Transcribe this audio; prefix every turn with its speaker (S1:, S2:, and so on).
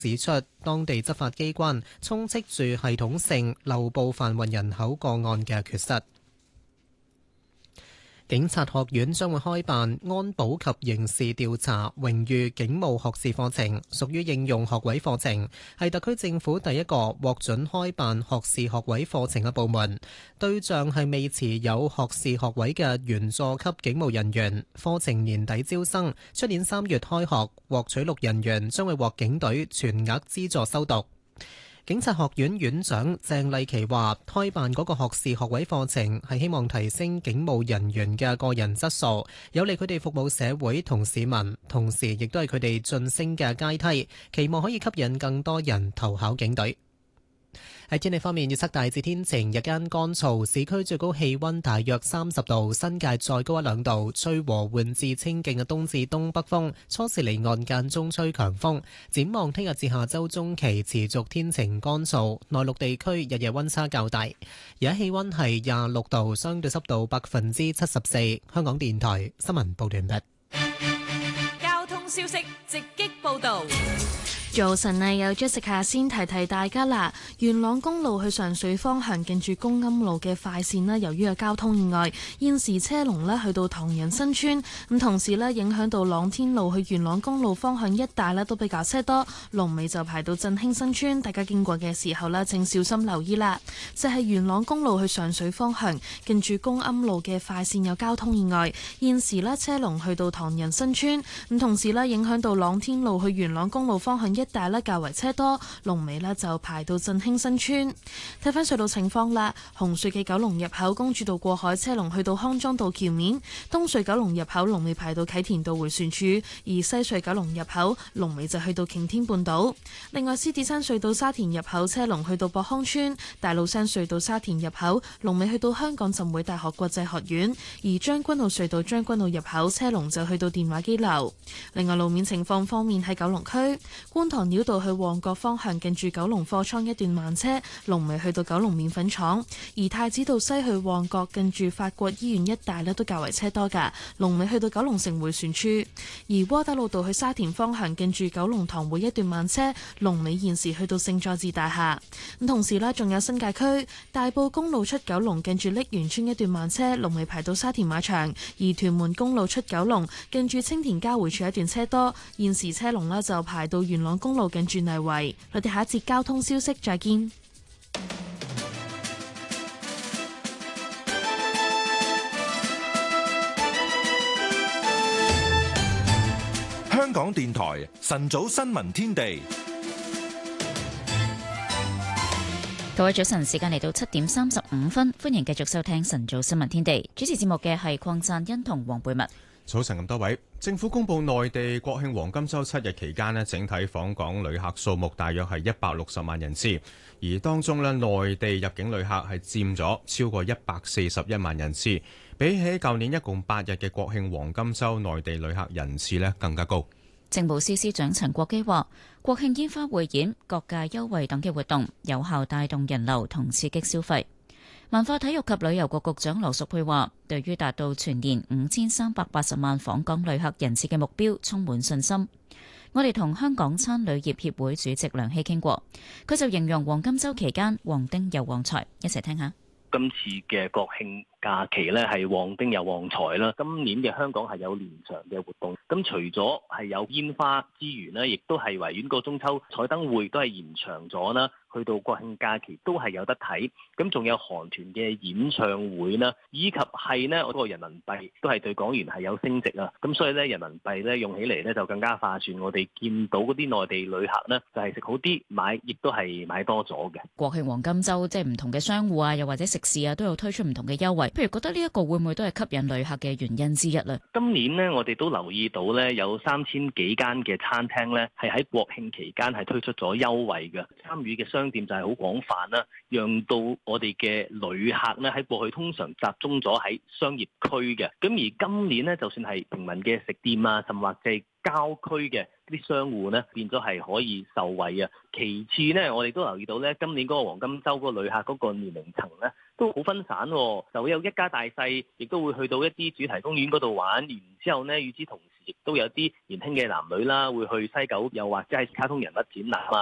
S1: 指出，當地執法機關充斥住系統性漏報販運人口個案嘅缺失。警察學院將會開辦安保及刑事調查榮譽警務學士課程，屬於應用學位課程，係特區政府第一個獲准開辦學士學位課程嘅部門。對象係未持有學士學位嘅員佐級警務人員。課程年底招生，出年3月開學，獲取錄人員將會獲警隊全額資助修讀。警察學院院長鄭麗琪話：開辦嗰個學士學位課程係希望提升警務人員嘅個人質素，有利佢哋服務社會同市民，同時亦都係佢哋晉升嘅階梯，期望可以吸引更多人投考警隊。喺天氣方面，預測大致天晴，日間乾燥，市區最高氣溫大約30度，新界再高1-2度，吹和緩至清勁嘅東至東北風，初時離岸間中吹強風。展望聽日至下周中期持續天晴乾燥，內陸地區日夜溫差較大。而家氣溫係26度，相對濕度74%。香港電台新聞報道完畢。
S2: 交通消息直擊報道。
S3: 早晨啊，有 Jessica 先提大家啦。元朗公路去上水方向近住公庵路嘅快線啦，由於有交通意外，現時車龍咧去到唐人新村，咁同時咧影響到朗天路去元朗公路方向一帶咧都比較車多，龍尾就排到振興新村，大家經過嘅時候咧請小心留意啦。就係元朗公路去上水方向近住公庵路嘅快線有交通意外，現時咧車龍去到唐人新村，咁同時咧影響到朗天路去元朗公路方向一帶咧較為車多，龍尾咧就排到振興新村。睇翻隧道情況啦，紅隧嘅九龍入口公主道過海車龍去到康莊道橋面，東隧九龍入口龍尾排到啟田道迴旋處，而西隧九龍入口龍尾就去到擎天半島。另外，獅子山隧道沙田入口車龍去到博康村，大老山隧道沙田入口龍尾去到香港浸會大學國際學院，而將軍澳隧道將軍澳入口車龍就去到電話機樓。另外，路面情況方面喺九龍區觀塘繞道去旺角方向近住九龍貨倉一段慢車，龍尾去到九龍麵粉廠；而太子道西去旺角近住法國醫院一帶咧都較為車多噶，龍尾去到九龍城迴旋處；而窩打老道去沙田方向近住九龍塘會一段慢車，龍尾現時去到聖佐治大廈。咁同時咧，仲有新界區大埔公路出九龍近住瀝源村一段慢車，龍尾排到沙田馬場；而屯門公路出九龍近住青田交匯處一段車多，現時車龍咧就排到元朗公路近住泥圍。我哋下一節交通消息再見。
S4: 香港電台晨早新聞天地，
S5: 各位早晨，時間嚟到7:35，歡迎繼續收聽晨早新聞天地。主持節目嘅係鄺贊恩同黃貝文。
S6: 早晨咁多位，政府公布內地國慶黃金週7日期間整體訪港旅客數目大約係160萬人次，而當中內地入境旅客係佔咗超過141萬人次，比起舊年一共8日嘅國慶黃金週內地旅客人次更加高。
S5: 政務司司長陳國基話，國慶煙花匯演、各界優惠等嘅活動有效帶動人流同刺激消費。文化體育及旅遊局局長羅淑佩話，對於達到全年5380萬訪港旅客人次嘅目標充滿信心。我哋同香港餐旅業協會主席梁希傾過，佢就形容黃金週期間旺丁又旺財，一齊聽下。
S7: 今次嘅國慶假期咧係旺丁又旺財啦，今年嘅香港係有連場嘅活動，咁除咗係有煙花之餘呢，亦都係維園個中秋彩燈會都係延長咗啦，去到國慶假期都係有得睇，咁仲有韓團嘅演唱會啦，以及係呢我個人民幣都係對港元係有升值啊，咁所以咧人民幣咧用起嚟咧就更加划算，我哋見到嗰啲內地旅客呢，就係食好啲買，亦都係買多咗嘅。
S5: 國慶黃金週即係唔同嘅商戶啊，又或者食肆啊，都有推出唔同嘅優惠。譬如覺得呢一個會唔會都係吸引旅客嘅原因之一咧？
S7: 今年呢，我哋都留意到咧，有3000幾間嘅餐廳咧，係喺國慶期間係推出咗優惠嘅。參與嘅商店就係好廣泛啦，讓到我哋嘅旅客咧喺過去通常集中咗喺商業區嘅。咁而今年呢，就算係平民嘅食店啊，甚或係郊區嘅啲商戶呢，變咗係可以受惠啊。其次呢，我哋都留意到咧，今年嗰個黃金週嗰個旅客嗰個年齡層呢， 都好分散，就會有一家大細，亦都會去到一啲主題公園嗰度玩，然之後呢，與之同時亦都有啲年輕嘅男女啦，會去西九，又或者係卡通人物展覽啊。